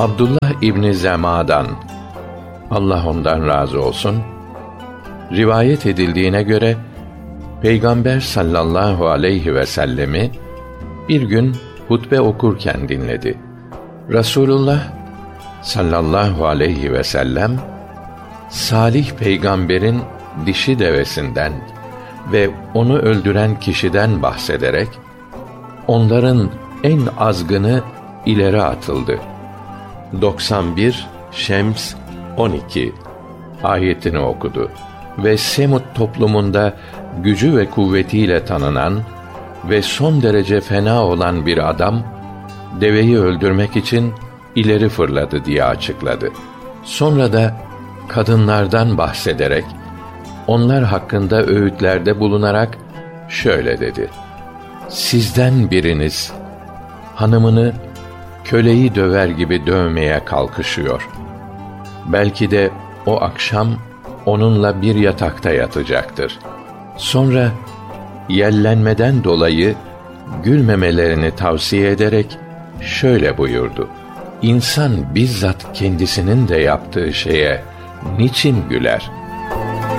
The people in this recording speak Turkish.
Abdullah İbni Zema'dan, Allah ondan razı olsun, rivayet edildiğine göre Peygamber sallallahu aleyhi ve sellemi bir gün hutbe okurken dinledi. Resulullah sallallahu aleyhi ve sellem Salih peygamberin dişi devesinden ve onu öldüren kişiden bahsederek onların en azgını ileri atıldı. 91 Şems 12 ayetini okudu ve Semud toplumunda gücü ve kuvvetiyle tanınan ve son derece fena olan bir adam deveyi öldürmek için ileri fırladı diye açıkladı. Sonra da kadınlardan bahsederek onlar hakkında öğütlerde bulunarak şöyle dedi: sizden biriniz hanımını köleyi döver gibi dövmeye kalkışıyor. Belki de o akşam onunla bir yatakta yatacaktır. Sonra yellenmeden dolayı gülmemelerini tavsiye ederek şöyle buyurdu: İnsan bizzat kendisinin de yaptığı şeye niçin güler?